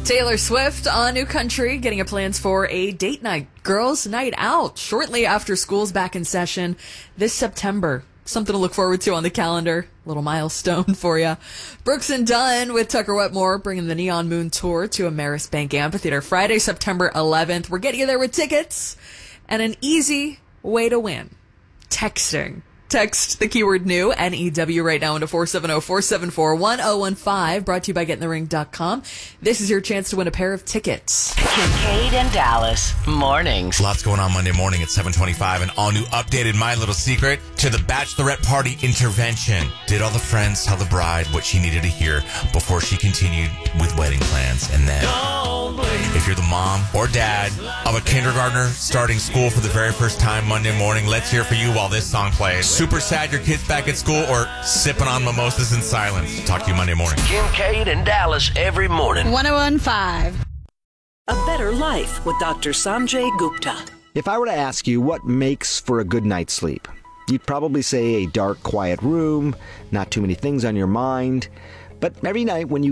Taylor Swift on New Country getting a plans for a date night, girls' night out, shortly after school's back in session this September. Something to look forward to on the calendar. Little milestone for you. Brooks and Dunn with Tucker Wetmore bringing the Neon Moon Tour to Ameris Bank Amphitheater Friday, September 11th. We're getting you there with tickets and an easy way to win. Texting. Text the keyword new, N-E-W, right now into 470-474-1015, brought to you by GetInTheRing.com. This is your chance to win a pair of tickets. Kincaid and Dallas, mornings. Lots going on Monday morning at 7:25. An all-new updated My Little Secret to the bachelorette party intervention. Did all the friends tell the bride what she needed to hear before she continued with wedding plans? And then, if you're the mom or dad of a kindergartner starting school for the very first time Monday morning, let's hear for you while this song plays. Super sad your kid's back at school or sipping on mimosas in silence. Talk to you Monday morning. Kincaid and Dallas every morning. 101.5. A Better Life with Dr. Sanjay Gupta. If I were to ask you what makes for a good night's sleep, you'd probably say a dark, quiet room, not too many things on your mind. But every night when you